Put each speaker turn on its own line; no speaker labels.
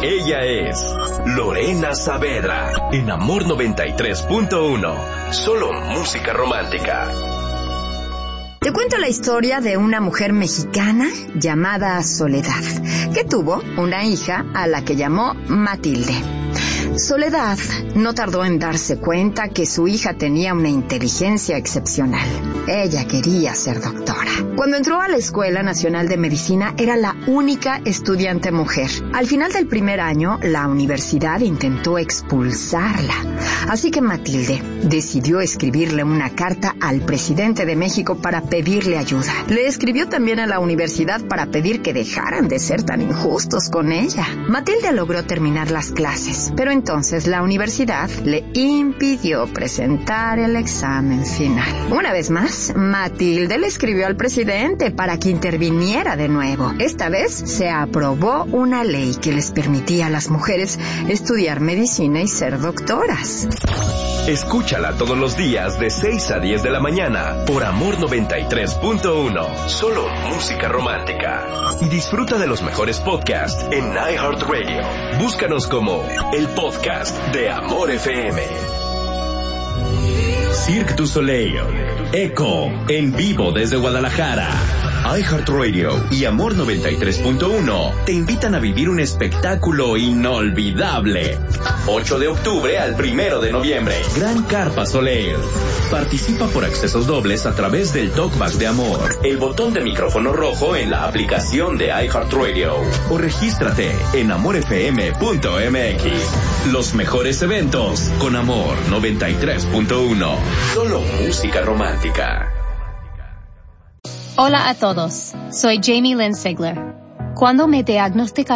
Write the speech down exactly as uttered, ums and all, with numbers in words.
Ella es Lorena Saavedra, en Amor noventa y tres punto uno. Solo música romántica.
Te cuento la historia de una mujer mexicana llamada Soledad, que tuvo una hija a la que llamó Matilde. Soledad no tardó en darse cuenta que su hija tenía una inteligencia excepcional. Ella quería ser doctora. Cuando entró a la Escuela Nacional de Medicina, era la única estudiante mujer. Al final del primer año, la universidad intentó expulsarla. Así que Matilde decidió escribirle una carta al presidente de México para pedirle ayuda. Le escribió también a la universidad para pedir que dejaran de ser tan injustos con ella. Matilde logró terminar las clases, pero entonces la universidad le impidió presentar el examen final. Una vez más, Matilde le escribió al presidente para que interviniera de nuevo. Esta vez se aprobó una ley que les permitía a las mujeres estudiar medicina y ser doctoras.
Escúchala todos los días de seis a diez de la mañana por Amor noventa y tres punto uno. Solo música romántica. Y disfruta de los mejores podcasts en iHeartRadio. Búscanos como el podcast de Amor F M. Cirque du Soleil, Echo, en vivo desde Guadalajara. iHeartRadio y Amor noventa y tres punto uno te invitan a vivir un espectáculo inolvidable. ocho de octubre al primero de noviembre. Gran Carpa Soleil. Participa por accesos dobles a través del Talkback de Amor, el botón de micrófono rojo en la aplicación de iHeartRadio, o regístrate en amor f m punto m x. Los mejores eventos con Amor noventa y tres punto uno. Solo música romántica.
Hola a todos, soy Jamie Lynn Sigler. Cuando me diagnosticaron